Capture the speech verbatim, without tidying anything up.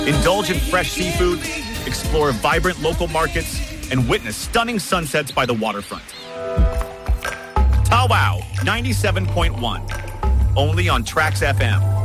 Indulge in fresh seafood, explore vibrant local markets, and witness stunning sunsets by the waterfront. Tawow ninety-seven point one, only on Trax F M.